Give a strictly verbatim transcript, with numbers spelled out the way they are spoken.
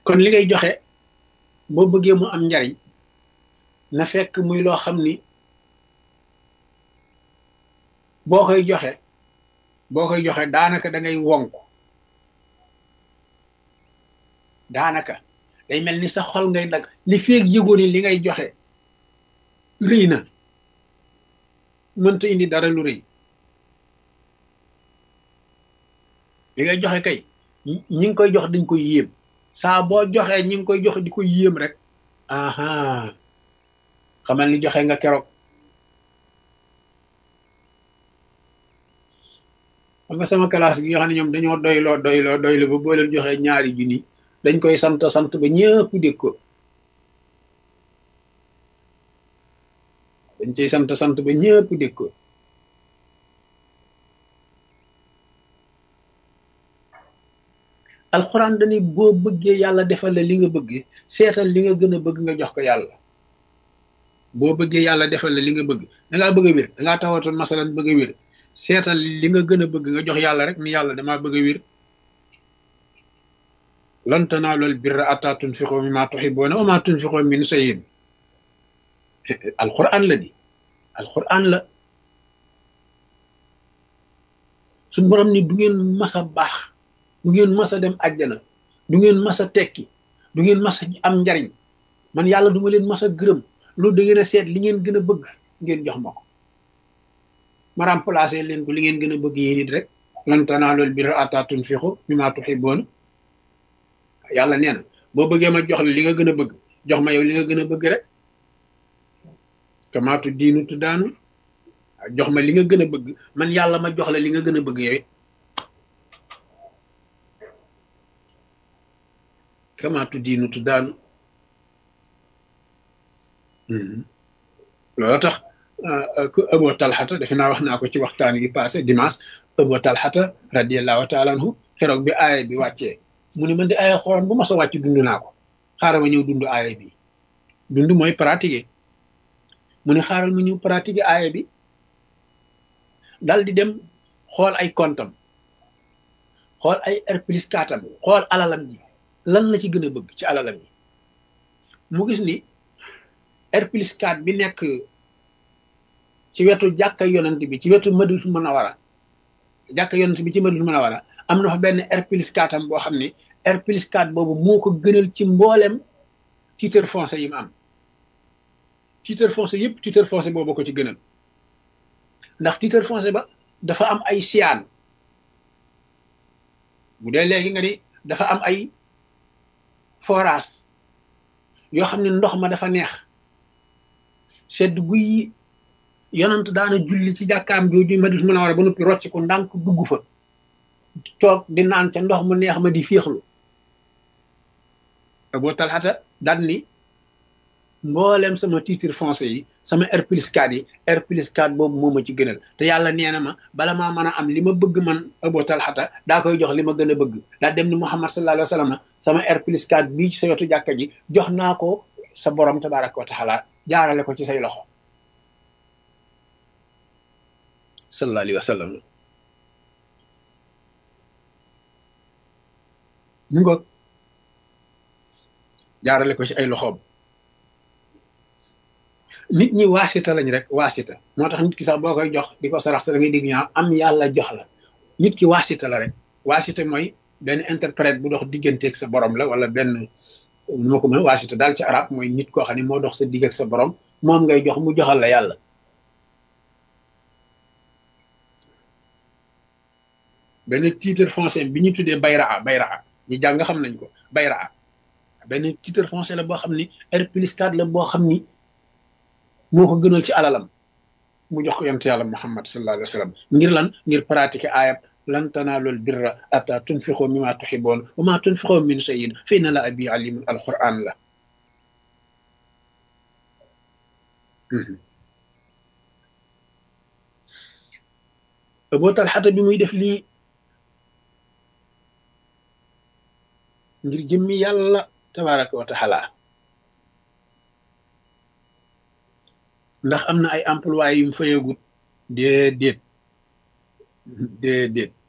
kon li ngay joxe boo bëggee mu am njariñ na fekk muy loo xam ni boo koy joxe boo koy joxe daanaka da ngay wonk daanaka day mel ni sa xol ngay dag li feeg yëgoo ni li ngay joxe rëy na mënta indi dara lu rëy li ngay joxe kay ñi ngi koy jox dañ koy yéem saa boo joxee ñi ngi koy joxe di ko yéem rek aha xamal ni joxe nga keroog xam nga sama classe gi nga xam ne ñoom dañoo doyloo doyloo doyloo ba boo leen joxee ñaari junni dañ koy sant sant ba ñëpp dégg ko dañ cay sant sant ba ñëpp dégg ko alxuraan dañu boo bëggee yàlla defal la li nga bëgg seetal li nga gën a bëgg nga jox ko yàlla boo bëggee yàlla defal la li nga bëgg dangaa bëgg a wér dangaa tawatoon masalan bëgg a wér seetal li nga gën a bëgg nga jox yàlla rek ni yàlla damaa bëgg a wér lan tanaalul birra hattaa tunfiqu mimmaa tuhibbuuna wa maa tunfiqu min shay'in alxuraan la di alxuraan la suñu borom ni du ngeen mas a baax du ngeen mas a dem àjjana du ngeen mas a tekki du ngeen mas a am njariñ man yàlla du ma leen mas a gërëm loolu da ngeen a seet li ngeen gën a bëgg ngeen jox ma ko ma remplacé leen ko li ngeen gën a bëgg yéen it rek lan tanaalul birra hattaa tunfiqu mimmaa tuhibbuuna yàlla nee na boo bëggee ma jox la li nga gën a bëgg jox ma yow li nga gën a bëgg rek kamaatu diinu tu daanu jox ma li nga gën a bëgg man yàlla ma jox la li nga gën a bëgg yow kamaatu diinu tu daanu loolu tax Abu Talhata defe naa wax naa ko ci waxtaan yi passé dimanche Abu Talhata radiallahu taala anhu keroog bi aaya bi wàccee mu ne man di aaya xoolal bu ma sa wàcc dund naa ko xaaral ma ñëw dund aaya bi dund mooy pratiquer mu ne xaaral ma ñëw pratiquer aaya bi dal di dem xool ay kontam xool ay R plus quatre am xool alalam ji lan la ci gën a bëgg ci alalam ji mu gis ni R plus quatre bi nekk ci wetu jàkka yonent bi ci wetu Madinatul Munawwara jàkka yonent bi ci Madinatul Munawwara am na fa benn R plus quatre am boo xam ne R plus quatre boobu moo ko gënal ci mboolem titre foncier yi mu am titre foncier yëpp titre foncier boobu ko ci gënal ndax titre foncier ba dafa am ay siyaan bu dee léegi nga ni dafa am ay forage yoo xam ne ndox ma dafa neex sedd guy yonant daana julli ci jàkkaam jooju Madinatul Munawwara ba noppi rocc ko ndànk dugg fa toog di naan ca ndox mu neex ma di féexlu Abu Talhata daan ni mboolem sama titre foncier yi sama R plus quatre yi R plus quatre boobu moo ma ci gënal te yàlla nee na ma bala maa mën a am li ma bëgg man Abu Talhata daa koy jox li ma gën a bëgg daa dem ni Muhammad sallallahu alayhi wa sallam sama R plus quatre bii ci sa wetu jàkka ji jox naa ko sa borom tabaraka wa taala jaarale ko ci say loxo sallallahu alayhi wa sallam ñu ngoog jaarale ko ci ay loxoom nit ñi waasita lañ rek waasita moo tax nit ki sax boo koy jox di ko sarax sa da ngay dégg ñaa am yàlla jox la nit ki waasita la rek waasita mooy benn interprète bu dox digganteeg sa borom la wala benn nu ma ko mën waasita daal ci arab mooy nit koo xam ne moo dox sa digg ak sa borom moom ngay jox mu joxal la yàlla benn titre foncier bi ñu tuddee bayraa bayraa ñi jàng nga xam nañ ko bayraa benn titre foncier la boo xam ni R plus quatre la boo xam ni moo ko gënal ci alalam mu jox ko yonent yàlla Muhammad sallallahu alayhi wa sallam ngir lan ngir pratiquer aayab lan tanaalul birra hattaa tunfiqu mimmaa tuhibbuun wa maa tunfiqu min shay'in fa inna llaaha bihi aliimun alquran la Abu Talhata bi muy def lii ngir jëmmi yàlla tabaraka wa taala ndax am na ay employés yu mu fayagut déedéet déedéet